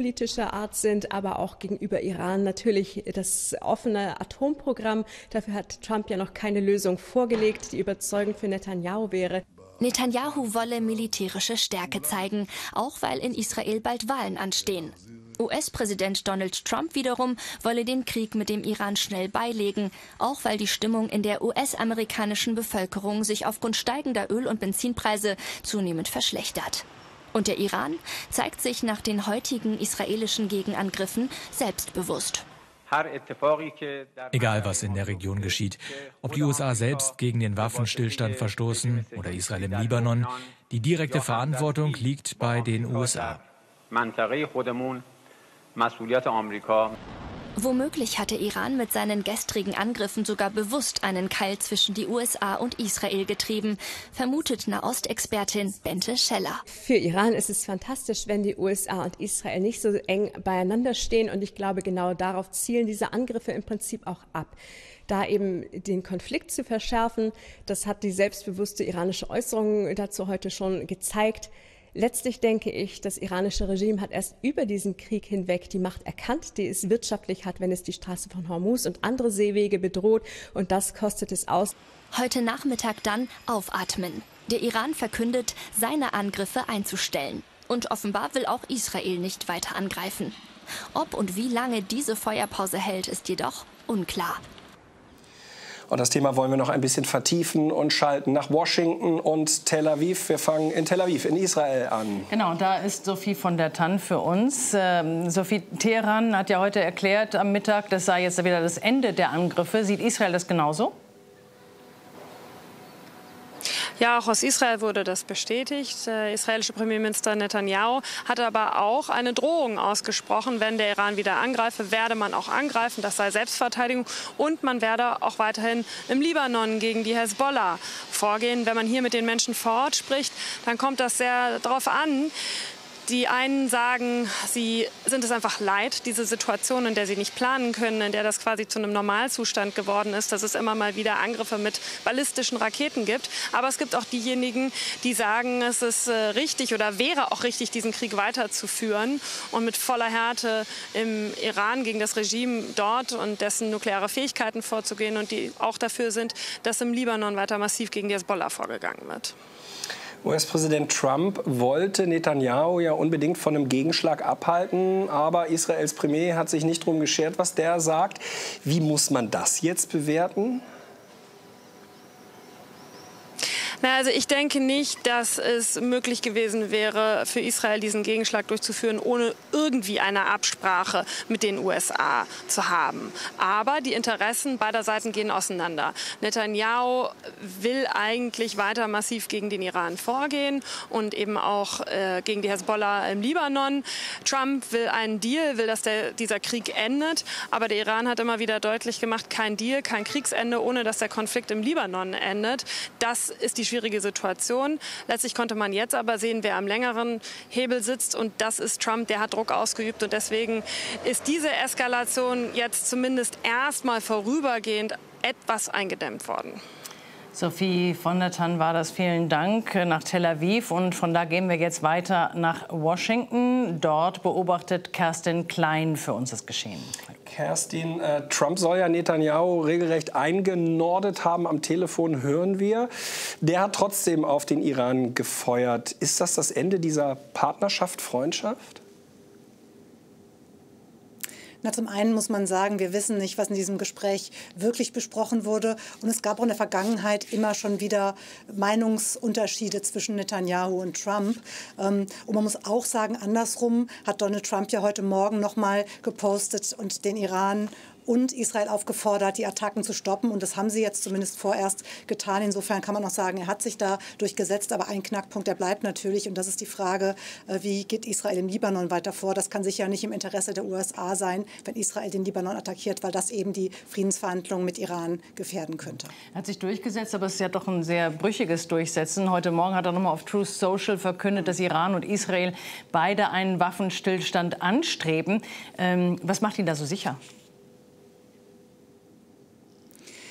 geopolitischer Art sind, aber auch gegenüber Iran natürlich das offene Atomprogramm. Dafür hat Trump ja noch keine Lösung vorgelegt, die überzeugend für Netanyahu wäre. Netanyahu wolle militärische Stärke zeigen, auch weil in Israel bald Wahlen anstehen. US-Präsident Donald Trump wiederum wolle den Krieg mit dem Iran schnell beilegen, auch weil die Stimmung in der US-amerikanischen Bevölkerung sich aufgrund steigender Öl- und Benzinpreise zunehmend verschlechtert. Und der Iran zeigt sich nach den heutigen israelischen Gegenangriffen selbstbewusst. Egal, was in der Region geschieht, ob die USA selbst gegen den Waffenstillstand verstoßen oder Israel im Libanon, die direkte Verantwortung liegt bei den USA. Womöglich hatte Iran mit seinen gestrigen Angriffen sogar bewusst einen Keil zwischen die USA und Israel getrieben, vermutet Nahostexpertin Bente Scheller. Für Iran ist es fantastisch, wenn die USA und Israel nicht so eng beieinander stehen. Und ich glaube, genau darauf zielen diese Angriffe im Prinzip auch ab. Da eben den Konflikt zu verschärfen, das hat die selbstbewusste iranische Äußerung dazu heute schon gezeigt. Letztlich denke ich, das iranische Regime hat erst über diesen Krieg hinweg die Macht erkannt, die es wirtschaftlich hat, wenn es die Straße von Hormuz und andere Seewege bedroht. Und das kostet es aus. Heute Nachmittag dann aufatmen. Der Iran verkündet, seine Angriffe einzustellen. Und offenbar will auch Israel nicht weiter angreifen. Ob und wie lange diese Feuerpause hält, ist jedoch unklar. Und das Thema wollen wir noch ein bisschen vertiefen und schalten nach Washington und Tel Aviv. Wir fangen in Tel Aviv, in Israel an. Genau, und da ist Sophie von der Tann für uns. Sophie, Teheran hat ja heute erklärt am Mittag, das sei jetzt wieder das Ende der Angriffe. Sieht Israel das genauso? Ja, auch aus Israel wurde das bestätigt. Der israelische Premierminister Netanyahu hat aber auch eine Drohung ausgesprochen, wenn der Iran wieder angreife, werde man auch angreifen. Das sei Selbstverteidigung. Und man werde auch weiterhin im Libanon gegen die Hezbollah vorgehen. Wenn man hier mit den Menschen vor Ort spricht, dann kommt das sehr darauf an. Die einen sagen, sie sind es einfach leid, diese Situation, in der sie nicht planen können, in der das quasi zu einem Normalzustand geworden ist, dass es immer mal wieder Angriffe mit ballistischen Raketen gibt. Aber es gibt auch diejenigen, die sagen, es ist richtig oder wäre auch richtig, diesen Krieg weiterzuführen und mit voller Härte im Iran gegen das Regime dort und dessen nukleare Fähigkeiten vorzugehen und die auch dafür sind, dass im Libanon weiter massiv gegen die Hezbollah vorgegangen wird. US-Präsident Trump wollte Netanyahu ja unbedingt von einem Gegenschlag abhalten. Aber Israels Premier hat sich nicht darum geschert, was der sagt. Wie muss man das jetzt bewerten? Na, also ich denke nicht, dass es möglich gewesen wäre, für Israel diesen Gegenschlag durchzuführen, ohne irgendwie eine Absprache mit den USA zu haben. Aber die Interessen beider Seiten gehen auseinander. Netanyahu will eigentlich weiter massiv gegen den Iran vorgehen und eben auch gegen die Hezbollah im Libanon. Trump will einen Deal, will, dass dieser Krieg endet. Aber der Iran hat immer wieder deutlich gemacht, kein Deal, kein Kriegsende, ohne dass der Konflikt im Libanon endet. Das ist die schwierige Situation. Letztlich konnte man jetzt aber sehen, wer am längeren Hebel sitzt. Und das ist Trump, der hat Druck ausgeübt. Und deswegen ist diese Eskalation jetzt zumindest erstmal vorübergehend etwas eingedämmt worden. Sophie von der Tann war das. Vielen Dank nach Tel Aviv. Und von da gehen wir jetzt weiter nach Washington. Dort beobachtet Kerstin Klein für uns das Geschehen. Kerstin, Trump soll ja Netanyahu regelrecht eingenordet haben. Am Telefon hören wir. Der hat trotzdem auf den Iran gefeuert. Ist das das Ende dieser Partnerschaft, Freundschaft? Na, zum einen muss man sagen, wir wissen nicht, was in diesem Gespräch wirklich besprochen wurde. Und es gab auch in der Vergangenheit immer schon wieder Meinungsunterschiede zwischen Netanyahu und Trump. Und man muss auch sagen, andersrum hat Donald Trump ja heute Morgen noch mal gepostet und den Iran und Israel aufgefordert, die Attacken zu stoppen. Und das haben sie jetzt zumindest vorerst getan. Insofern kann man auch sagen, er hat sich da durchgesetzt. Aber ein Knackpunkt, der bleibt natürlich. Und das ist die Frage, wie geht Israel im Libanon weiter vor? Das kann sicher nicht im Interesse der USA sein, wenn Israel den Libanon attackiert, weil das eben die Friedensverhandlungen mit Iran gefährden könnte. Er hat sich durchgesetzt, aber es ist ja doch ein sehr brüchiges Durchsetzen. Heute Morgen hat er nochmal auf Truth Social verkündet, dass Iran und Israel beide einen Waffenstillstand anstreben. Was macht ihn da so sicher?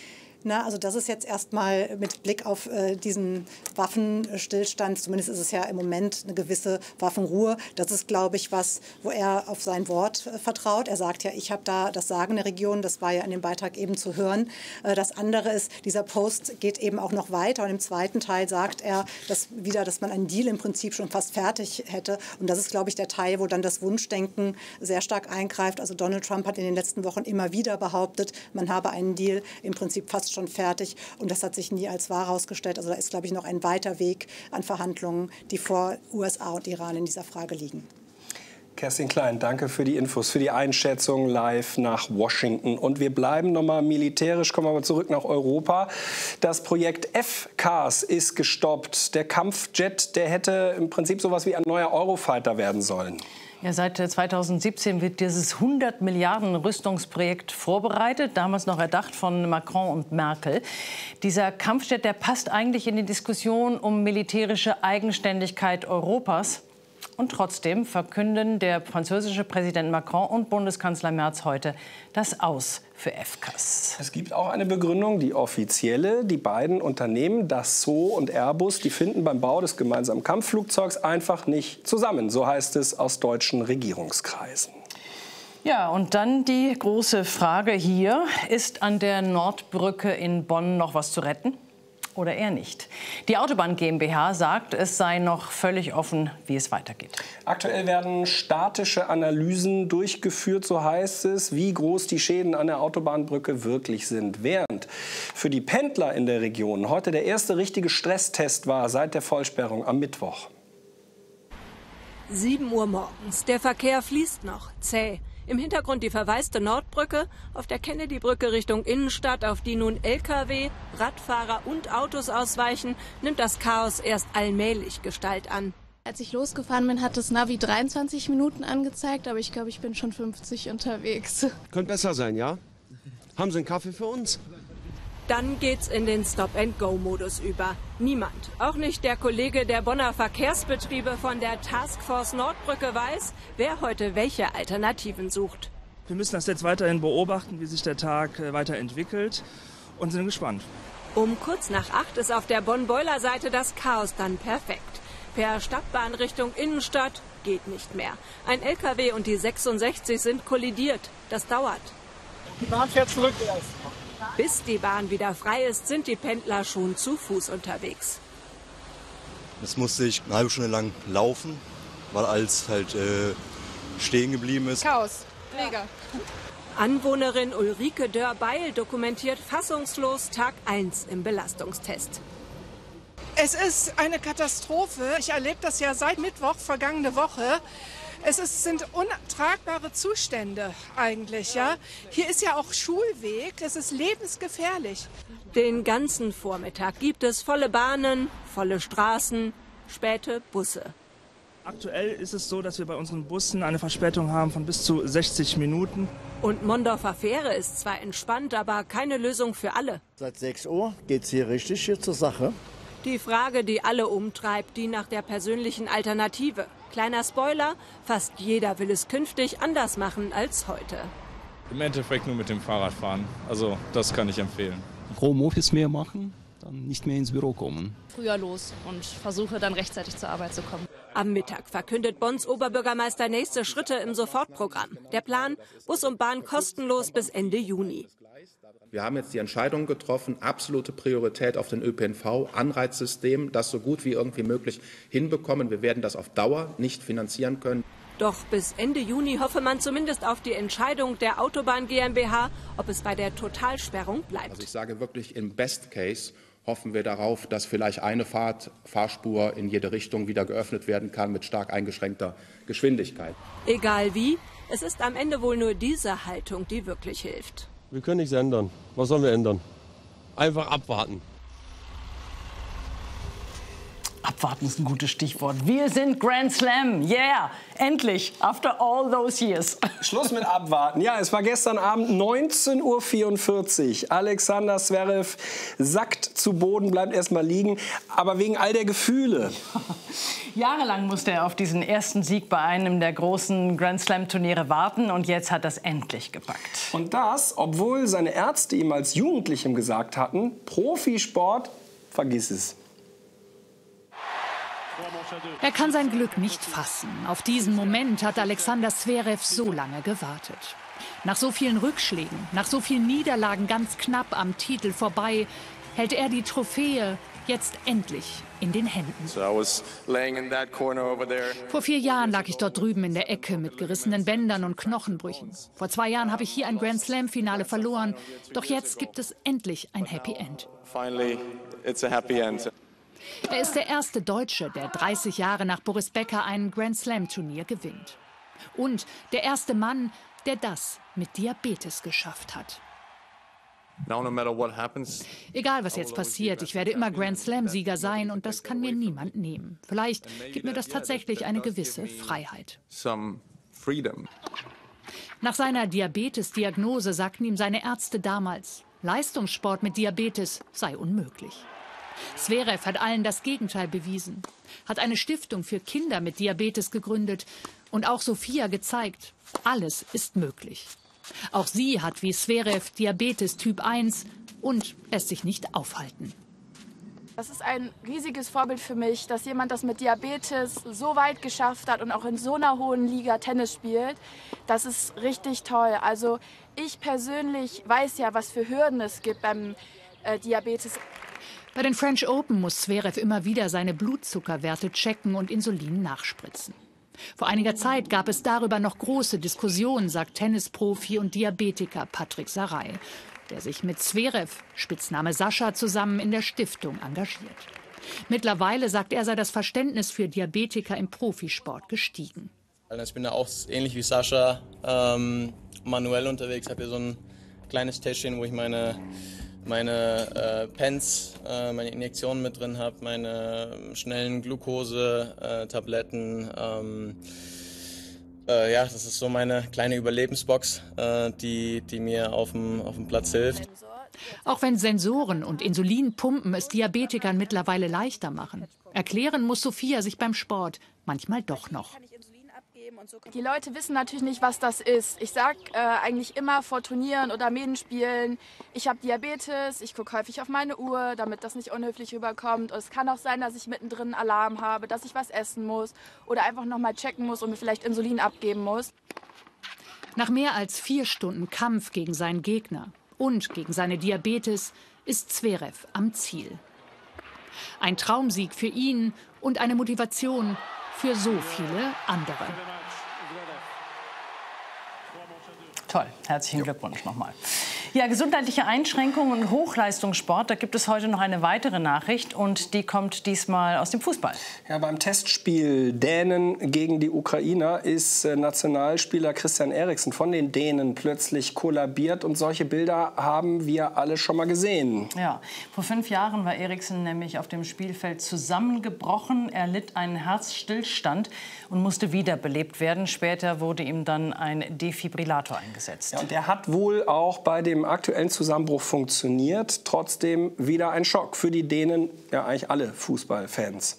Also das ist jetzt erstmal mit Blick auf diesen Waffenstillstand, zumindest ist es ja im Moment eine gewisse Waffenruhe. Das ist, glaube ich, was, wo er auf sein Wort vertraut. Er sagt ja, ich habe da das Sagen in der Region, das war ja in dem Beitrag eben zu hören. Das andere ist, dieser Post geht eben auch noch weiter und im zweiten Teil sagt er, dass man einen Deal im Prinzip schon fast fertig hätte. Und das ist, glaube ich, der Teil, wo dann das Wunschdenken sehr stark eingreift. Also Donald Trump hat in den letzten Wochen immer wieder behauptet, man habe einen Deal im Prinzip fast schon fertig. Und das hat sich nie als wahr herausgestellt. Also da ist, glaube ich, noch ein weiter Weg an Verhandlungen, die vor USA und Iran in dieser Frage liegen. Kerstin Klein, danke für die Infos, für die Einschätzung live nach Washington. Und wir bleiben nochmal militärisch, kommen aber zurück nach Europa. Das Projekt FCAS ist gestoppt. Der Kampfjet, der hätte im Prinzip sowas wie ein neuer Eurofighter werden sollen. Ja, seit 2017 wird dieses 100 Milliarden Rüstungsprojekt vorbereitet, damals noch erdacht von Macron und Merkel. Dieser Kampfjet, der passt eigentlich in die Diskussion um militärische Eigenständigkeit Europas. Und trotzdem verkünden der französische Präsident Macron und Bundeskanzler Merz heute das Aus für FCAS. Es gibt auch eine Begründung, die offizielle. Die beiden Unternehmen, Dassault und Airbus, die finden beim Bau des gemeinsamen Kampfflugzeugs einfach nicht zusammen. So heißt es aus deutschen Regierungskreisen. Ja, und dann die große Frage hier. Ist an der Nordbrücke in Bonn noch was zu retten? Oder eher nicht. Die Autobahn GmbH sagt, es sei noch völlig offen, wie es weitergeht. Aktuell werden statische Analysen durchgeführt, so heißt es, wie groß die Schäden an der Autobahnbrücke wirklich sind. Während für die Pendler in der Region heute der erste richtige Stresstest war seit der Vollsperrung am Mittwoch. 7 Uhr morgens. Der Verkehr fließt noch, zäh. Im Hintergrund die verwaiste Nordbrücke, auf der Kennedy-Brücke Richtung Innenstadt, auf die nun Lkw, Radfahrer und Autos ausweichen, nimmt das Chaos erst allmählich Gestalt an. Als ich losgefahren bin, hat das Navi 23 Minuten angezeigt, aber ich glaube, ich bin schon 50 unterwegs. Könnte besser sein, ja? Haben Sie einen Kaffee für uns? Dann geht's in den Stop-and-Go-Modus über. Niemand, auch nicht der Kollege der Bonner Verkehrsbetriebe von der Taskforce Nordbrücke weiß, wer heute welche Alternativen sucht. Wir müssen das jetzt weiterhin beobachten, wie sich der Tag weiterentwickelt und sind gespannt. Um kurz nach 8 ist auf der Bonn-Boiler-Seite das Chaos dann perfekt. Per Stadtbahn Richtung Innenstadt geht nicht mehr. Ein LKW und die 66 sind kollidiert. Das dauert. Die Bahn fährt zurück erst. Bis die Bahn wieder frei ist, sind die Pendler schon zu Fuß unterwegs. Das musste ich eine halbe Stunde lang laufen, weil alles halt stehen geblieben ist. Chaos, mega. Anwohnerin Ulrike Dörr-Beil dokumentiert fassungslos Tag 1 im Belastungstest. Es ist eine Katastrophe. Ich erlebe das ja seit Mittwoch, vergangene Woche. Sind untragbare Zustände eigentlich, ja. Hier ist ja auch Schulweg, es ist lebensgefährlich. Den ganzen Vormittag gibt es volle Bahnen, volle Straßen, späte Busse. Aktuell ist es so, dass wir bei unseren Bussen eine Verspätung haben von bis zu 60 Minuten. Und Mondorfer Fähre ist zwar entspannt, aber keine Lösung für alle. Seit 6 Uhr geht es hier richtig zur Sache. Die Frage, die alle umtreibt, die nach der persönlichen Alternative. Kleiner Spoiler, fast jeder will es künftig anders machen als heute. Im Endeffekt nur mit dem Fahrrad fahren. Also das kann ich empfehlen. Homeoffice mehr machen, dann nicht mehr ins Büro kommen. Früher los und versuche dann rechtzeitig zur Arbeit zu kommen. Am Mittag verkündet Bonns Oberbürgermeister nächste Schritte im Sofortprogramm. Der Plan, Bus und Bahn kostenlos bis Ende Juni. Wir haben jetzt die Entscheidung getroffen, absolute Priorität auf den ÖPNV, Anreizsystem, das so gut wie irgendwie möglich hinbekommen. Wir werden das auf Dauer nicht finanzieren können. Doch bis Ende Juni hoffe man zumindest auf die Entscheidung der Autobahn GmbH, ob es bei der Totalsperrung bleibt. Also ich sage wirklich, im Best Case hoffen wir darauf, dass vielleicht eine Fahrspur in jede Richtung wieder geöffnet werden kann mit stark eingeschränkter Geschwindigkeit. Egal wie, es ist am Ende wohl nur diese Haltung, die wirklich hilft. Wir können nichts ändern. Was sollen wir ändern? Einfach abwarten. Abwarten ist ein gutes Stichwort. Wir sind Grand Slam. Yeah, endlich, after all those years. Schluss mit Abwarten. Ja, es war gestern Abend 19:44 Uhr. Alexander Zverev sackt zu Boden, bleibt erstmal liegen, aber wegen all der Gefühle. Jahrelang musste er auf diesen ersten Sieg bei einem der großen Grand Slam-Turniere warten und jetzt hat er es endlich gepackt. Und das, obwohl seine Ärzte ihm als Jugendlichem gesagt hatten, Profisport, vergiss es. Er kann sein Glück nicht fassen. Auf diesen Moment hat Alexander Zverev so lange gewartet. Nach so vielen Rückschlägen, nach so vielen Niederlagen ganz knapp am Titel vorbei, hält er die Trophäe jetzt endlich in den Händen. Vor 4 Jahren lag ich dort drüben in der Ecke mit gerissenen Bändern und Knochenbrüchen. Vor 2 Jahren habe ich hier ein Grand Slam-Finale verloren. Doch jetzt gibt es endlich ein Happy End. Er ist der erste Deutsche, der 30 Jahre nach Boris Becker ein Grand Slam-Turnier gewinnt. Und der erste Mann, der das mit Diabetes geschafft hat. Egal, was jetzt passiert, ich werde immer Grand Slam-Sieger sein und das kann mir niemand nehmen. Vielleicht gibt mir das tatsächlich eine gewisse Freiheit. Nach seiner Diabetes-Diagnose sagten ihm seine Ärzte damals, Leistungssport mit Diabetes sei unmöglich. Zverev hat allen das Gegenteil bewiesen, hat eine Stiftung für Kinder mit Diabetes gegründet und auch Sophia gezeigt, alles ist möglich. Auch sie hat wie Zverev Diabetes Typ 1 und lässt sich nicht aufhalten. Das ist ein riesiges Vorbild für mich, dass jemand das mit Diabetes so weit geschafft hat und auch in so einer hohen Liga Tennis spielt. Das ist richtig toll. Also ich persönlich weiß ja, was für Hürden es gibt beim Diabetes. Bei den French Open muss Zverev immer wieder seine Blutzuckerwerte checken und Insulin nachspritzen. Vor einiger Zeit gab es darüber noch große Diskussionen, sagt Tennisprofi und Diabetiker Patrick Saray, der sich mit Zverev, Spitzname Sascha, zusammen in der Stiftung engagiert. Mittlerweile, sagt er, sei das Verständnis für Diabetiker im Profisport gestiegen. Ich bin da auch ähnlich wie Sascha manuell unterwegs. Ich habe hier so ein kleines Täschchen, wo ich meine Pens, meine Injektionen mit drin habe, meine schnellen Glucose-Tabletten. Ja, das ist so meine kleine Überlebensbox, die mir auf dem Platz hilft. Auch wenn Sensoren und Insulinpumpen es Diabetikern mittlerweile leichter machen, erklären muss Sophia sich beim Sport manchmal doch noch. Die Leute wissen natürlich nicht, was das ist. Ich sage eigentlich immer vor Turnieren oder Medenspielen, ich habe Diabetes, ich gucke häufig auf meine Uhr, damit das nicht unhöflich rüberkommt. Und es kann auch sein, dass ich mittendrin einen Alarm habe, dass ich was essen muss oder einfach noch mal checken muss und mir vielleicht Insulin abgeben muss. Nach mehr als 4 Stunden Kampf gegen seinen Gegner und gegen seine Diabetes ist Zverev am Ziel. Ein Traumsieg für ihn und eine Motivation für so viele andere. Toll, herzlichen Glückwunsch nochmal. Ja, gesundheitliche Einschränkungen und Hochleistungssport, da gibt es heute noch eine weitere Nachricht und die kommt diesmal aus dem Fußball. Ja, beim Testspiel Dänen gegen die Ukrainer ist Nationalspieler Christian Eriksen von den Dänen plötzlich kollabiert und solche Bilder haben wir alle schon mal gesehen. Ja, vor 5 Jahren war Eriksen nämlich auf dem Spielfeld zusammengebrochen. Er litt einen Herzstillstand und musste wiederbelebt werden. Später wurde ihm dann ein Defibrillator eingesetzt. Ja, und der hat wohl auch bei dem aktuellen Zusammenbruch funktioniert. Trotzdem wieder ein Schock für die Dänen, ja eigentlich alle Fußballfans.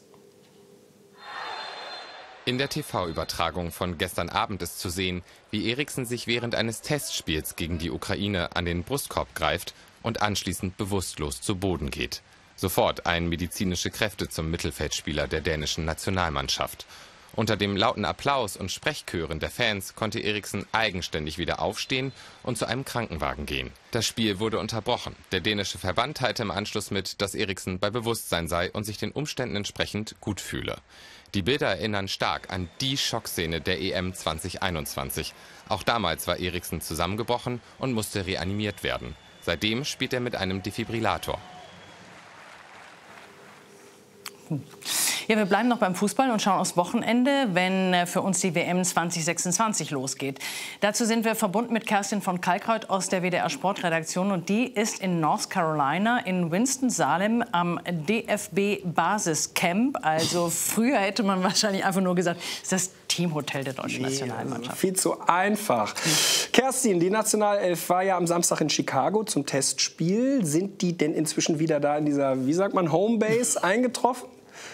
In der TV-Übertragung von gestern Abend ist zu sehen, wie Eriksen sich während eines Testspiels gegen die Ukraine an den Brustkorb greift und anschließend bewusstlos zu Boden geht. Sofort eilen medizinische Kräfte zum Mittelfeldspieler der dänischen Nationalmannschaft. Unter dem lauten Applaus und Sprechchören der Fans konnte Eriksen eigenständig wieder aufstehen und zu einem Krankenwagen gehen. Das Spiel wurde unterbrochen. Der dänische Verband teilte im Anschluss mit, dass Eriksen bei Bewusstsein sei und sich den Umständen entsprechend gut fühle. Die Bilder erinnern stark an die Schockszene der EM 2021. Auch damals war Eriksen zusammengebrochen und musste reanimiert werden. Seitdem spielt er mit einem Defibrillator. Ja, wir bleiben noch beim Fußball und schauen aufs Wochenende, wenn für uns die WM 2026 losgeht. Dazu sind wir verbunden mit Kerstin von Kalkreuth aus der WDR Sportredaktion. Und die ist in North Carolina in Winston-Salem am DFB-Basiscamp. Also früher hätte man wahrscheinlich einfach nur gesagt, das ist das Teamhotel der deutschen Nationalmannschaft. Viel zu einfach. Kerstin, die Nationalelf war ja am Samstag in Chicago zum Testspiel. Sind die denn inzwischen wieder da in dieser, wie sagt man, Homebase eingetroffen?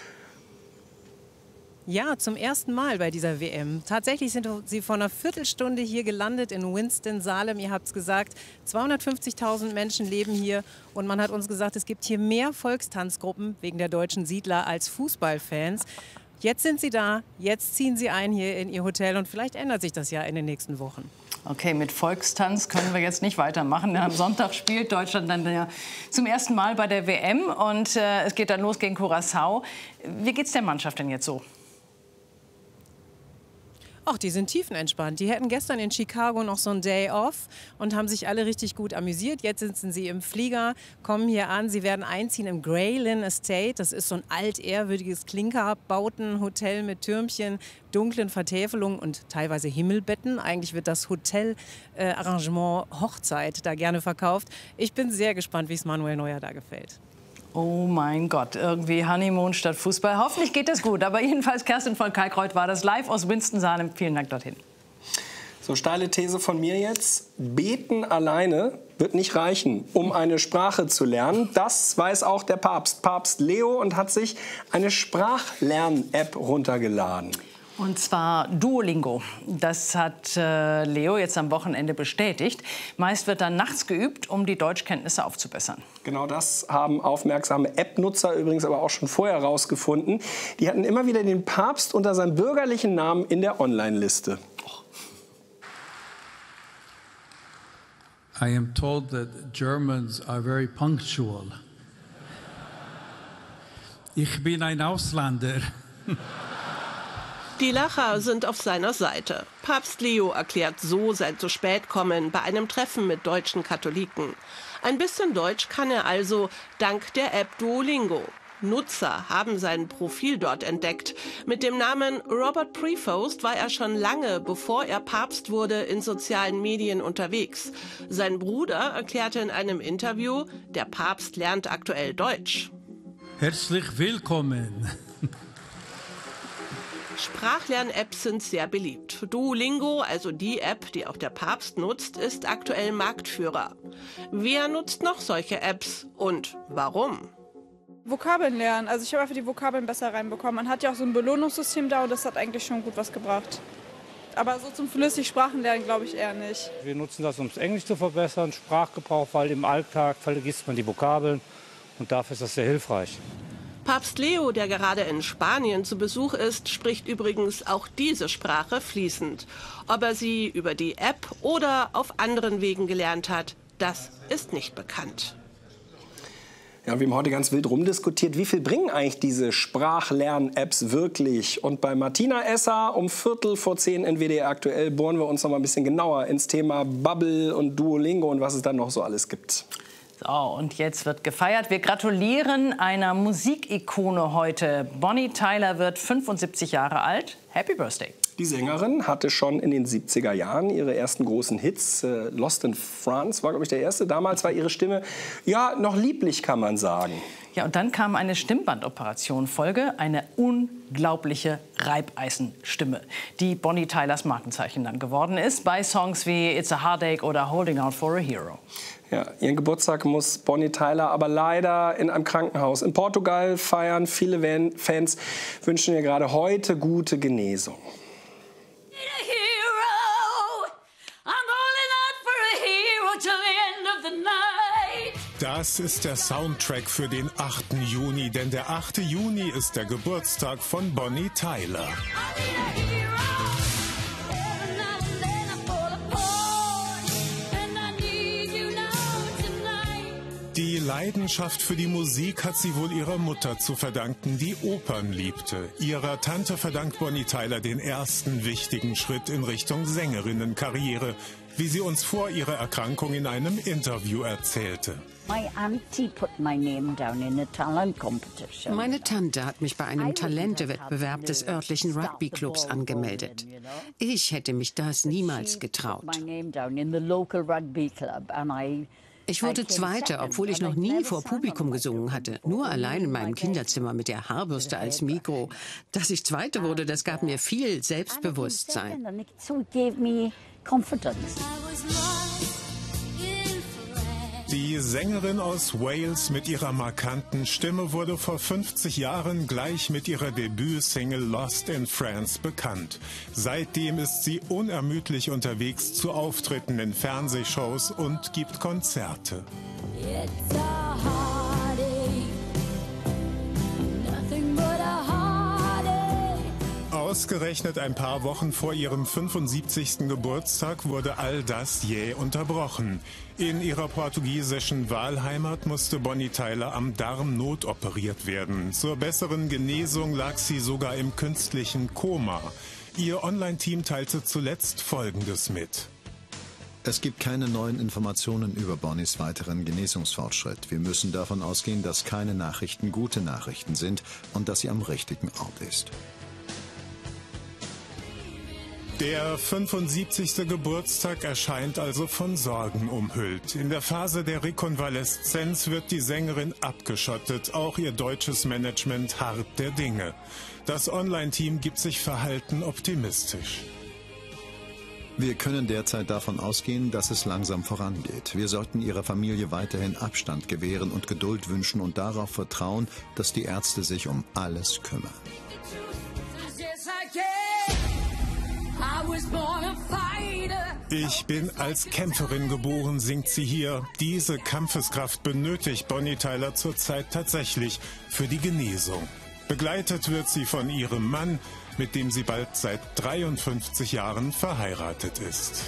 Ja, zum ersten Mal bei dieser WM. Tatsächlich sind sie vor einer Viertelstunde hier gelandet in Winston-Salem. Ihr habt es gesagt, 250.000 Menschen leben hier. Und man hat uns gesagt, es gibt hier mehr Volkstanzgruppen wegen der deutschen Siedler als Fußballfans. Jetzt sind sie da, jetzt ziehen sie ein hier in ihr Hotel und vielleicht ändert sich das ja in den nächsten Wochen. Okay, mit Volkstanz können wir jetzt nicht weitermachen. Am Sonntag spielt Deutschland dann ja zum ersten Mal bei der WM und es geht dann los gegen Curaçao. Wie geht's der Mannschaft denn jetzt so? Ach, die sind tiefenentspannt. Die hätten gestern in Chicago noch so einen Day off und haben sich alle richtig gut amüsiert. Jetzt sitzen sie im Flieger, kommen hier an. Sie werden einziehen im Graylin Estate. Das ist so ein altehrwürdiges Klinkerbautenhotel mit Türmchen, dunklen Vertäfelungen und teilweise Himmelbetten. Eigentlich wird das Hotelarrangement Hochzeit da gerne verkauft. Ich bin sehr gespannt, wie es Manuel Neuer da gefällt. Oh mein Gott, irgendwie Honeymoon statt Fußball. Hoffentlich geht das gut. Aber jedenfalls, Kerstin von Kalkreuth war das live aus Winston-Salem. Vielen Dank dorthin. So, steile These von mir jetzt. Beten alleine wird nicht reichen, um eine Sprache zu lernen. Das weiß auch der Papst, Papst Leo, und hat sich eine Sprachlern-App runtergeladen. Und zwar Duolingo. Das hat Leo jetzt am Wochenende bestätigt. Meist wird dann nachts geübt, um die Deutschkenntnisse aufzubessern. Genau das haben aufmerksame App-Nutzer übrigens aber auch schon vorher herausgefunden. Die hatten immer wieder den Papst unter seinem bürgerlichen Namen in der Online-Liste. I am told that Germans are very punctual. Ich bin ein Ausländer. Die Lacher sind auf seiner Seite. Papst Leo erklärt so sein zu spät kommen bei einem Treffen mit deutschen Katholiken. Ein bisschen Deutsch kann er also dank der App Duolingo. Nutzer haben sein Profil dort entdeckt. Mit dem Namen Robert Prevost war er schon lange, bevor er Papst wurde, in sozialen Medien unterwegs. Sein Bruder erklärte in einem Interview, der Papst lernt aktuell Deutsch. Herzlich willkommen. Sprachlern-Apps sind sehr beliebt. Duolingo, also die App, die auch der Papst nutzt, ist aktuell Marktführer. Wer nutzt noch solche Apps und warum? Vokabeln lernen. Also ich habe einfach die Vokabeln besser reinbekommen. Man hat ja auch so ein Belohnungssystem da und das hat eigentlich schon gut was gebracht. Aber so zum flüssig Sprachenlernen glaube ich eher nicht. Wir nutzen das, um das Englisch zu verbessern, Sprachgebrauch, weil im Alltag vergisst man die Vokabeln und dafür ist das sehr hilfreich. Papst Leo, der gerade in Spanien zu Besuch ist, spricht übrigens auch diese Sprache fließend. Ob er sie über die App oder auf anderen Wegen gelernt hat, das ist nicht bekannt. Ja, wir haben heute ganz wild rumdiskutiert, wie viel bringen eigentlich diese Sprachlern-Apps wirklich? Und bei Martina Esser um 9:15 in WDR aktuell bohren wir uns noch mal ein bisschen genauer ins Thema Bubble und Duolingo und was es dann noch so alles gibt. So, und jetzt wird gefeiert. Wir gratulieren einer Musikikone heute. Bonnie Tyler wird 75 Jahre alt. Happy Birthday. Die Sängerin hatte schon in den 70er Jahren ihre ersten großen Hits. Lost in France war, glaube ich, der erste. Damals war ihre Stimme ja noch lieblich, kann man sagen. Ja, und dann kam eine Stimmbandoperation Folge, eine unglaubliche Reibeisenstimme, die Bonnie Tylers Markenzeichen dann geworden ist, bei Songs wie It's a Heartache oder Holding Out for a Hero. Ja, ihren Geburtstag muss Bonnie Tyler aber leider in einem Krankenhaus in Portugal feiern. Viele Fans wünschen ihr gerade heute gute Genesung. Das ist der Soundtrack für den 8. Juni, denn der 8. Juni ist der Geburtstag von Bonnie Tyler. Die Leidenschaft für die Musik hat sie wohl ihrer Mutter zu verdanken, die Opern liebte. Ihrer Tante verdankt Bonnie Tyler den ersten wichtigen Schritt in Richtung Sängerinnenkarriere, wie sie uns vor ihrer Erkrankung in einem Interview erzählte. Meine Tante hat mich bei einem Talentewettbewerb des örtlichen Rugbyclubs angemeldet. Ich hätte mich das niemals getraut. Ich wurde Zweite, obwohl ich noch nie vor Publikum gesungen hatte. Nur allein in meinem Kinderzimmer mit der Haarbürste als Mikro. Dass ich Zweite wurde, das gab mir viel Selbstbewusstsein. Die Sängerin aus Wales mit ihrer markanten Stimme wurde vor 50 Jahren gleich mit ihrer Debütsingle Lost in France bekannt. Seitdem ist sie unermüdlich unterwegs zu Auftritten in Fernsehshows und gibt Konzerte. Ausgerechnet ein paar Wochen vor ihrem 75. Geburtstag wurde all das jäh unterbrochen. In ihrer portugiesischen Wahlheimat musste Bonnie Tyler am Darm notoperiert werden. Zur besseren Genesung lag sie sogar im künstlichen Koma. Ihr Online-Team teilte zuletzt Folgendes mit. Es gibt keine neuen Informationen über Bonnies weiteren Genesungsfortschritt. Wir müssen davon ausgehen, dass keine Nachrichten gute Nachrichten sind und dass sie am richtigen Ort ist. Der 75. Geburtstag erscheint also von Sorgen umhüllt. In der Phase der Rekonvaleszenz wird die Sängerin abgeschottet. Auch ihr deutsches Management harrt der Dinge. Das Online-Team gibt sich verhalten optimistisch. Wir können derzeit davon ausgehen, dass es langsam vorangeht. Wir sollten ihrer Familie weiterhin Abstand gewähren und Geduld wünschen und darauf vertrauen, dass die Ärzte sich um alles kümmern. Ich bin als Kämpferin geboren, singt sie hier. Diese Kampfeskraft benötigt Bonnie Tyler zurzeit tatsächlich für die Genesung. Begleitet wird sie von ihrem Mann, mit dem sie bald seit 53 Jahren verheiratet ist.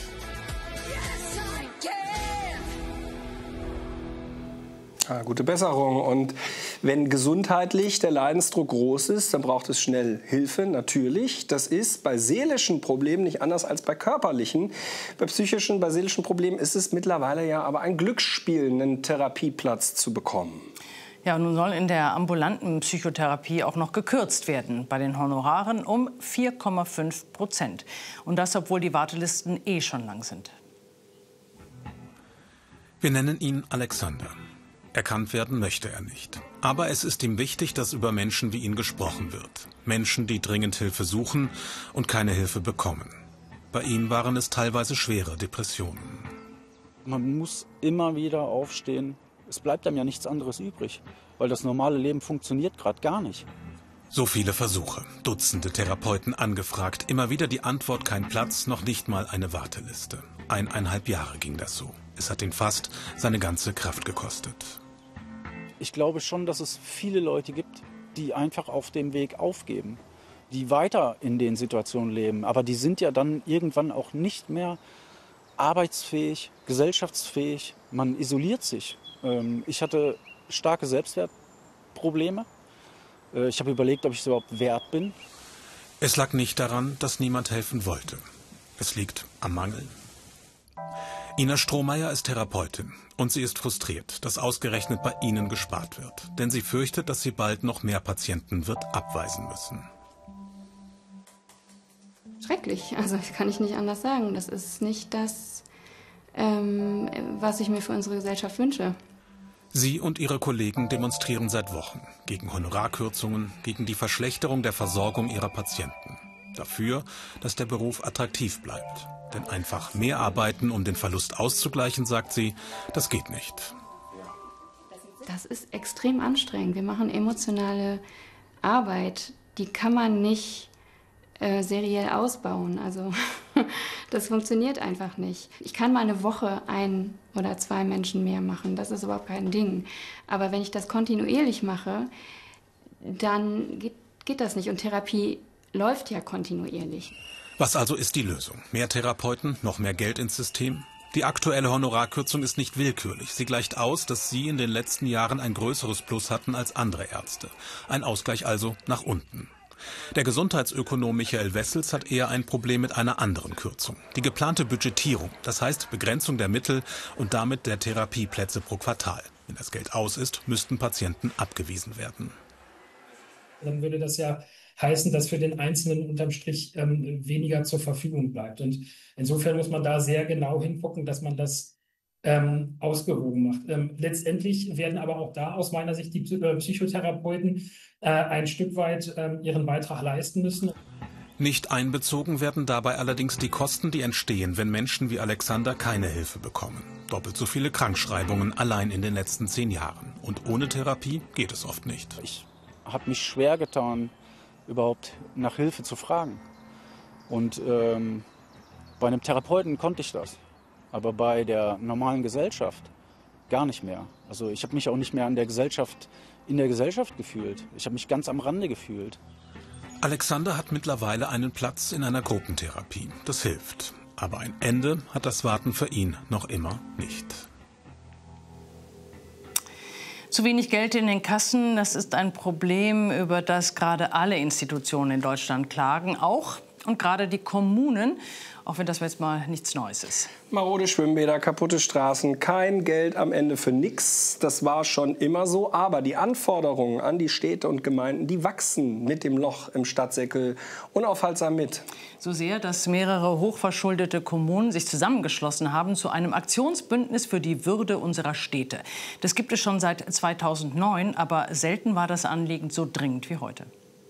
Gute Besserung. Und wenn gesundheitlich der Leidensdruck groß ist, dann braucht es schnell Hilfe, natürlich. Das ist bei seelischen Problemen nicht anders als bei körperlichen. Bei psychischen, bei seelischen Problemen ist es mittlerweile ja aber ein Glücksspiel, einen Therapieplatz zu bekommen. Ja, nun soll in der ambulanten Psychotherapie auch noch gekürzt werden, bei den Honoraren um 4,5%. Und das, obwohl die Wartelisten schon lang sind. Wir nennen ihn Alexander. Erkannt werden möchte er nicht. Aber es ist ihm wichtig, dass über Menschen wie ihn gesprochen wird. Menschen, die dringend Hilfe suchen und keine Hilfe bekommen. Bei ihm waren es teilweise schwere Depressionen. Man muss immer wieder aufstehen. Es bleibt einem ja nichts anderes übrig, weil das normale Leben funktioniert gerade gar nicht. So viele Versuche, Dutzende Therapeuten angefragt, immer wieder die Antwort: kein Platz, noch nicht mal eine Warteliste. 1,5 Jahre ging das so. Es hat ihn fast seine ganze Kraft gekostet. Ich glaube schon, dass es viele Leute gibt, die einfach auf dem Weg aufgeben, die weiter in den Situationen leben. Aber die sind ja dann irgendwann auch nicht mehr arbeitsfähig, gesellschaftsfähig. Man isoliert sich. Ich hatte starke Selbstwertprobleme. Ich habe überlegt, ob ich es überhaupt wert bin. Es lag nicht daran, dass niemand helfen wollte. Es liegt am Mangel. Ina Strohmeier ist Therapeutin und sie ist frustriert, dass ausgerechnet bei ihnen gespart wird. Denn sie fürchtet, dass sie bald noch mehr Patienten wird abweisen müssen. Schrecklich, also das kann ich nicht anders sagen. Das ist nicht das, was ich mir für unsere Gesellschaft wünsche. Sie und ihre Kollegen demonstrieren seit Wochen gegen Honorarkürzungen, gegen die Verschlechterung der Versorgung ihrer Patienten. Dafür, dass der Beruf attraktiv bleibt. Denn einfach mehr arbeiten, um den Verlust auszugleichen, sagt sie, das geht nicht. Das ist extrem anstrengend. Wir machen emotionale Arbeit, die kann man nicht seriell ausbauen. Also das funktioniert einfach nicht. Ich kann mal eine Woche 1 oder 2 Menschen mehr machen, das ist überhaupt kein Ding. Aber wenn ich das kontinuierlich mache, dann geht das nicht. Und Therapie läuft ja kontinuierlich. Was also ist die Lösung? Mehr Therapeuten, noch mehr Geld ins System? Die aktuelle Honorarkürzung ist nicht willkürlich. Sie gleicht aus, dass Sie in den letzten Jahren ein größeres Plus hatten als andere Ärzte. Ein Ausgleich also nach unten. Der Gesundheitsökonom Michael Wessels hat eher ein Problem mit einer anderen Kürzung. Die geplante Budgetierung, das heißt Begrenzung der Mittel und damit der Therapieplätze pro Quartal. Wenn das Geld aus ist, müssten Patienten abgewiesen werden. Dann würde das ja heißen, dass für den Einzelnen unterm Strich weniger zur Verfügung bleibt. Und insofern muss man da sehr genau hingucken, dass man das ausgewogen macht. Letztendlich werden aber auch da aus meiner Sicht die Psychotherapeuten ein Stück weit ihren Beitrag leisten müssen. Nicht einbezogen werden dabei allerdings die Kosten, die entstehen, wenn Menschen wie Alexander keine Hilfe bekommen. Doppelt so viele Krankschreibungen allein in den letzten 10 Jahren. Und ohne Therapie geht es oft nicht. Ich habe mich schwer getan, überhaupt nach Hilfe zu fragen. Und bei einem Therapeuten konnte ich das. Aber bei der normalen Gesellschaft gar nicht mehr. Also ich habe mich auch nicht mehr in der Gesellschaft gefühlt. Ich habe mich ganz am Rande gefühlt. Alexander hat mittlerweile einen Platz in einer Gruppentherapie. Das hilft. Aber ein Ende hat das Warten für ihn noch immer nicht. Zu wenig Geld in den Kassen, das ist ein Problem, über das gerade alle Institutionen in Deutschland klagen. Auch und gerade die Kommunen, auch wenn das jetzt mal nichts Neues ist. Marode Schwimmbäder, kaputte Straßen, kein Geld am Ende für nix. Das war schon immer so. Aber die Anforderungen an die Städte und Gemeinden, die wachsen mit dem Loch im Stadtsäckel unaufhaltsam mit. So sehr, dass mehrere hochverschuldete Kommunen sich zusammengeschlossen haben zu einem Aktionsbündnis für die Würde unserer Städte. Das gibt es schon seit 2009, aber selten war das Anliegen so dringend wie heute.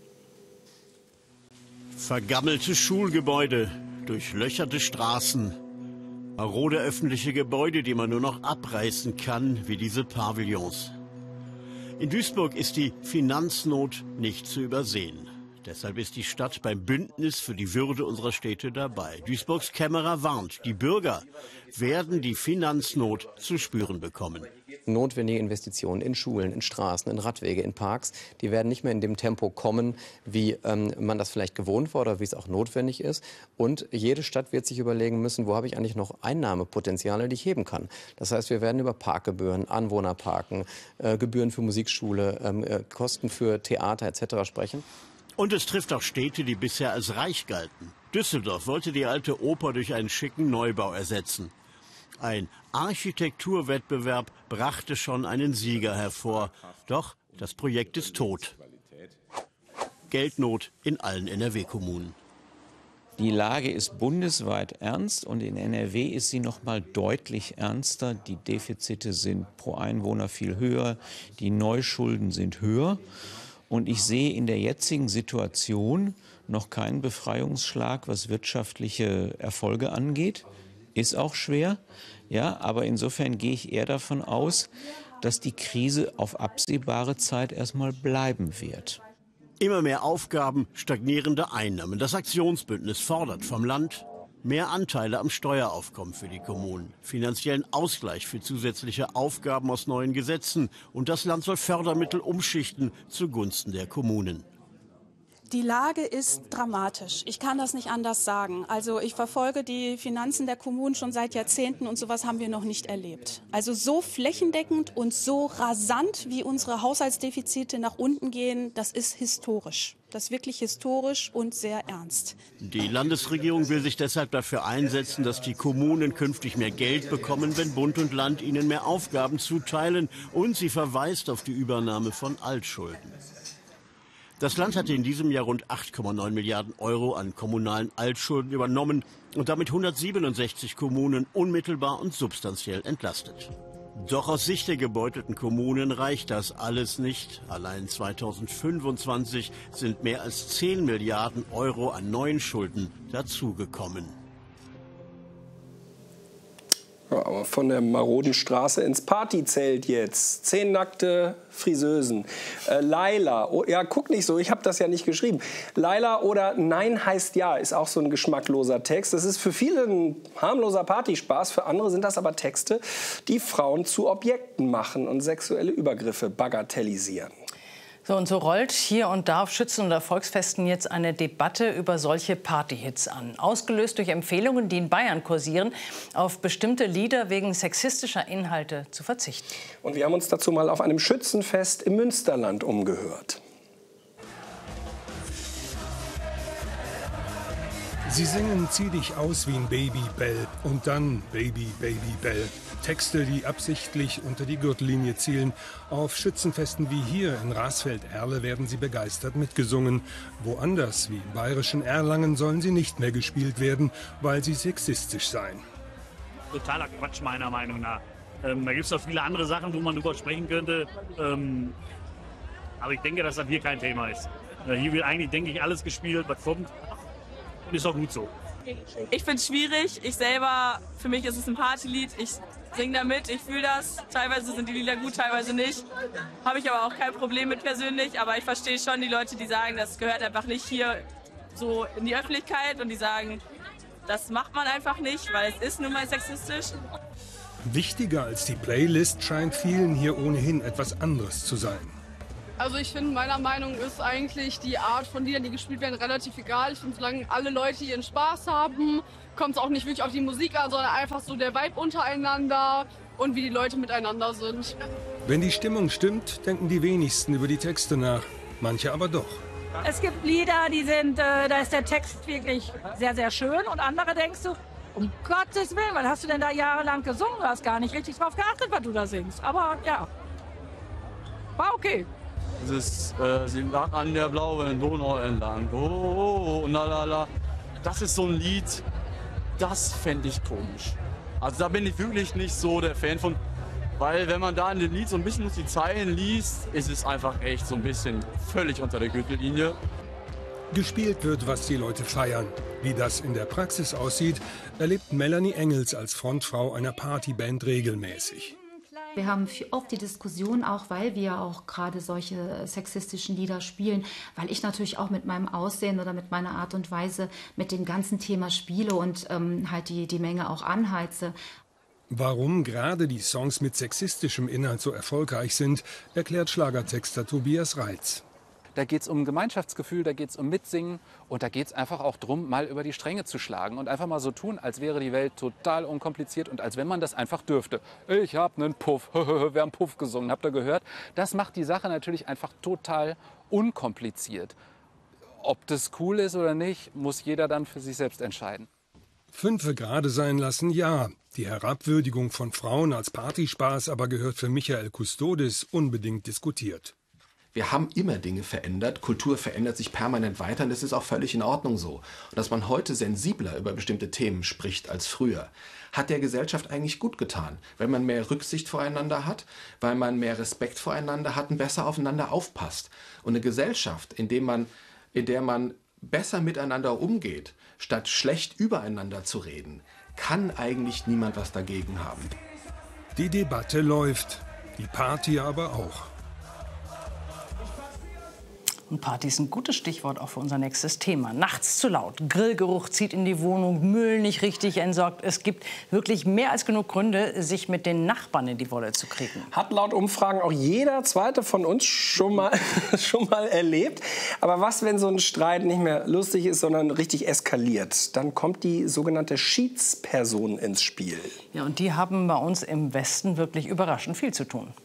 Vergammelte Schulgebäude, durchlöcherte Straßen, marode öffentliche Gebäude, die man nur noch abreißen kann, wie diese Pavillons. In Duisburg ist die Finanznot nicht zu übersehen. Deshalb ist die Stadt beim Bündnis für die Würde unserer Städte dabei. Duisburgs Kämmerer warnt, die Bürger werden die Finanznot zu spüren bekommen. Notwendige Investitionen in Schulen, in Straßen, in Radwege, in Parks, die werden nicht mehr in dem Tempo kommen, wie man das vielleicht gewohnt war oder wie es auch notwendig ist. Und jede Stadt wird sich überlegen müssen, wo habe ich eigentlich noch Einnahmepotenziale, die ich heben kann. Das heißt, wir werden über Parkgebühren, Anwohnerparken, Gebühren für Musikschule, Kosten für Theater etc. sprechen. Und es trifft auch Städte, die bisher als reich galten. Düsseldorf wollte die alte Oper durch einen schicken Neubau ersetzen. Ein Architekturwettbewerb brachte schon einen Sieger hervor. Doch das Projekt ist tot. Geldnot in allen NRW-Kommunen. Die Lage ist bundesweit ernst und in NRW ist sie noch mal deutlich ernster. Die Defizite sind pro Einwohner viel höher, die Neuschulden sind höher. Und ich sehe in der jetzigen Situation noch keinen Befreiungsschlag, was wirtschaftliche Erfolge angeht. Ist auch schwer, ja, aber insofern gehe ich eher davon aus, dass die Krise auf absehbare Zeit erstmal bleiben wird. Immer mehr Aufgaben, stagnierende Einnahmen. Das Aktionsbündnis fordert vom Land mehr Anteile am Steueraufkommen für die Kommunen, finanziellen Ausgleich für zusätzliche Aufgaben aus neuen Gesetzen und das Land soll Fördermittel umschichten zugunsten der Kommunen. Die Lage ist dramatisch. Ich kann das nicht anders sagen. Also ich verfolge die Finanzen der Kommunen schon seit Jahrzehnten und sowas haben wir noch nicht erlebt. Also so flächendeckend und so rasant, wie unsere Haushaltsdefizite nach unten gehen, das ist historisch. Das ist wirklich historisch und sehr ernst. Die Landesregierung will sich deshalb dafür einsetzen, dass die Kommunen künftig mehr Geld bekommen, wenn Bund und Land ihnen mehr Aufgaben zuteilen. Und sie verweist auf die Übernahme von Altschulden. Das Land hatte in diesem Jahr rund 8,9 Milliarden Euro an kommunalen Altschulden übernommen und damit 167 Kommunen unmittelbar und substanziell entlastet. Doch aus Sicht der gebeutelten Kommunen reicht das alles nicht. Allein 2025 sind mehr als 10 Milliarden Euro an neuen Schulden dazugekommen. Ja, aber von der maroden Straße ins Partyzelt jetzt. 10 nackte Friseusen. Laila, oh, ja, guck nicht so, ich habe das ja nicht geschrieben. Laila oder Nein heißt Ja ist auch so ein geschmackloser Text. Das ist für viele ein harmloser Partyspaß, für andere sind das aber Texte, die Frauen zu Objekten machen und sexuelle Übergriffe bagatellisieren. So, und so rollt hier und da auf Schützen- oder Volksfesten jetzt eine Debatte über solche Partyhits an. Ausgelöst durch Empfehlungen, die in Bayern kursieren, auf bestimmte Lieder wegen sexistischer Inhalte zu verzichten. Und wir haben uns dazu mal auf einem Schützenfest im Münsterland umgehört. Sie singen "Zieh dich aus wie ein Babybell" und dann "Baby, Baby, Bell". Texte, die absichtlich unter die Gürtellinie zielen. Auf Schützenfesten wie hier in Rasfeld-Erle werden sie begeistert mitgesungen. Woanders, wie im bayerischen Erlangen, sollen sie nicht mehr gespielt werden, weil sie sexistisch seien. Totaler Quatsch, meiner Meinung nach. Da gibt es noch viele andere Sachen, wo man drüber sprechen könnte. Aber ich denke, dass das hier kein Thema ist. Hier wird eigentlich, denke ich, alles gespielt, was kommt. Und ist auch gut so. Ich finde es schwierig. Ich selber, für mich ist es ein Partylied. Ich singe damit, ich fühle das. Teilweise sind die Lieder gut, teilweise nicht. Habe ich aber auch kein Problem mit persönlich. Aber ich verstehe schon die Leute, die sagen, das gehört einfach nicht hier so in die Öffentlichkeit. Und die sagen, das macht man einfach nicht, weil es ist nun mal sexistisch. Wichtiger als die Playlist scheint vielen hier ohnehin etwas anderes zu sein. Also ich finde, meiner Meinung ist eigentlich die Art von Liedern, die gespielt werden, relativ egal. Ich finde, solange alle Leute ihren Spaß haben, kommt es auch nicht wirklich auf die Musik an, sondern einfach so der Vibe untereinander und wie die Leute miteinander sind. Wenn die Stimmung stimmt, denken die wenigsten über die Texte nach. Manche aber doch. Es gibt Lieder, die sind, da ist der Text wirklich sehr, sehr schön. Und andere denkst du, um Gottes Willen, was hast du denn da jahrelang gesungen? Du hast gar nicht richtig drauf geachtet, was du da singst. Aber ja, war okay. Sie lag an der blauen Donau entlang. Oh, lalala. Das ist so ein Lied, das fände ich komisch. Also da bin ich wirklich nicht so der Fan von. Weil wenn man da in dem Lied so ein bisschen die Zeilen liest, ist es einfach echt so ein bisschen völlig unter der Gürtellinie. Gespielt wird, was die Leute feiern. Wie das in der Praxis aussieht, erlebt Melanie Engels als Frontfrau einer Partyband regelmäßig. Wir haben oft die Diskussion, auch weil wir auch gerade solche sexistischen Lieder spielen, weil ich natürlich auch mit meinem Aussehen oder mit meiner Art und Weise mit dem ganzen Thema spiele und halt die Menge auch anheize. Warum gerade die Songs mit sexistischem Inhalt so erfolgreich sind, erklärt Schlagertexter Tobias Reitz. Da geht es um Gemeinschaftsgefühl, da geht es um Mitsingen und da geht es einfach auch darum, mal über die Stränge zu schlagen und einfach mal so tun, als wäre die Welt total unkompliziert und als wenn man das einfach dürfte. Ich habe einen Puff, wir haben Puff gesungen, habt ihr gehört? Das macht die Sache natürlich einfach total unkompliziert. Ob das cool ist oder nicht, muss jeder dann für sich selbst entscheiden. Fünfe gerade sein lassen, ja. Die Herabwürdigung von Frauen als Partyspaß aber gehört für Michael Kustodis unbedingt diskutiert. Wir haben immer Dinge verändert, Kultur verändert sich permanent weiter und das ist auch völlig in Ordnung so. Und dass man heute sensibler über bestimmte Themen spricht als früher, hat der Gesellschaft eigentlich gut getan, weil man mehr Rücksicht voreinander hat, weil man mehr Respekt voreinander hat und besser aufeinander aufpasst. Und eine Gesellschaft, in der man besser miteinander umgeht, statt schlecht übereinander zu reden, kann eigentlich niemand was dagegen haben. Die Debatte läuft, die Party aber auch. Und Party ist ein gutes Stichwort auch für unser nächstes Thema. Nachts zu laut, Grillgeruch zieht in die Wohnung, Müll nicht richtig entsorgt. Es gibt wirklich mehr als genug Gründe, sich mit den Nachbarn in die Wolle zu kriegen. Hat laut Umfragen auch jeder Zweite von uns schon mal erlebt. Aber was, wenn so ein Streit nicht mehr lustig ist, sondern richtig eskaliert? Dann kommt die sogenannte Schiedsperson ins Spiel. Ja, und die haben bei uns im Westen wirklich überraschend viel zu tun.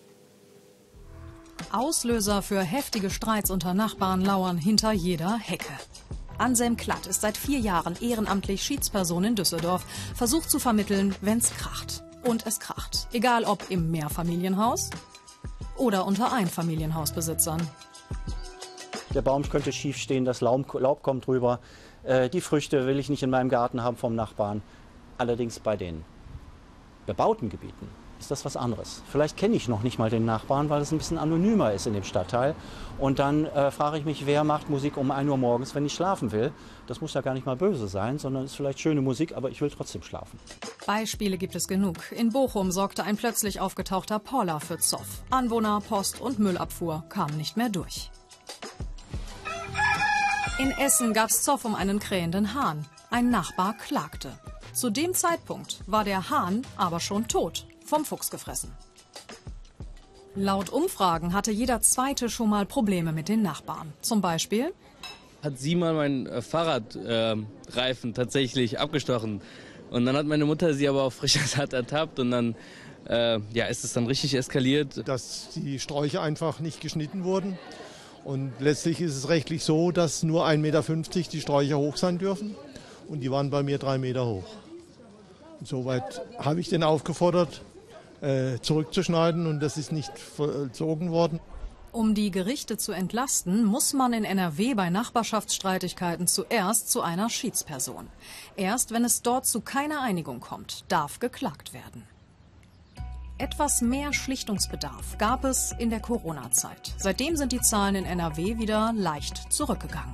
Auslöser für heftige Streits unter Nachbarn lauern hinter jeder Hecke. Anselm Klatt ist seit 4 Jahren ehrenamtlich Schiedsperson in Düsseldorf, versucht zu vermitteln, wenn's kracht. Und es kracht. Egal ob im Mehrfamilienhaus oder unter Einfamilienhausbesitzern. Der Baum könnte schief stehen, das Laub kommt drüber. Die Früchte will ich nicht in meinem Garten haben vom Nachbarn. Allerdings bei den bebauten Gebieten ist das was anderes. Vielleicht kenne ich noch nicht mal den Nachbarn, weil es ein bisschen anonymer ist in dem Stadtteil. Und dann frage ich mich, wer macht Musik um 1 Uhr morgens, wenn ich schlafen will? Das muss ja gar nicht mal böse sein, sondern ist vielleicht schöne Musik, aber ich will trotzdem schlafen. Beispiele gibt es genug. In Bochum sorgte ein plötzlich aufgetauchter Poller für Zoff. Anwohner, Post und Müllabfuhr kamen nicht mehr durch. In Essen gab's Zoff um einen krähenden Hahn. Ein Nachbar klagte. Zu dem Zeitpunkt war der Hahn aber schon tot, vom Fuchs gefressen. Laut Umfragen hatte jeder Zweite schon mal Probleme mit den Nachbarn. Zum Beispiel hat sie mal meinen Fahrradreifen tatsächlich abgestochen. Und dann hat meine Mutter sie aber auf frischer Tat ertappt und dann ist es dann richtig eskaliert. Dass die Sträucher einfach nicht geschnitten wurden. Und letztlich ist es rechtlich so, dass nur 1,50 Meter die Sträucher hoch sein dürfen. Und die waren bei mir 3 Meter hoch. Insoweit habe ich den aufgefordert, zurückzuschneiden, und das ist nicht vollzogen worden. Um die Gerichte zu entlasten, muss man in NRW bei Nachbarschaftsstreitigkeiten zuerst zu einer Schiedsperson. Erst wenn es dort zu keiner Einigung kommt, darf geklagt werden. Etwas mehr Schlichtungsbedarf gab es in der Corona-Zeit. Seitdem sind die Zahlen in NRW wieder leicht zurückgegangen.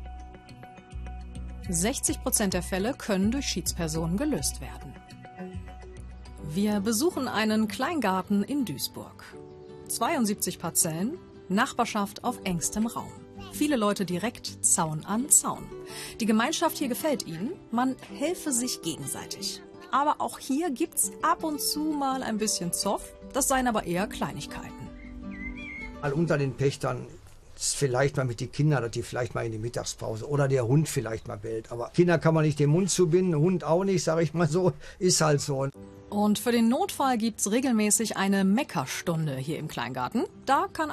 60% der Fälle können durch Schiedspersonen gelöst werden. Wir besuchen einen Kleingarten in Duisburg. 72 Parzellen, Nachbarschaft auf engstem Raum. Viele Leute direkt Zaun an Zaun. Die Gemeinschaft hier gefällt ihnen, man helfe sich gegenseitig. Aber auch hier gibt's ab und zu mal ein bisschen Zoff, das seien aber eher Kleinigkeiten. Mal unter den Pächtern ist vielleicht mal mit den Kindern, dass die vielleicht mal in die Mittagspause oder der Hund vielleicht mal bellt. Aber Kinder kann man nicht den Mund zubinden, Hund auch nicht, sage ich mal so, ist halt so. Und für den Notfall gibt's regelmäßig eine Meckerstunde hier im Kleingarten. Da kann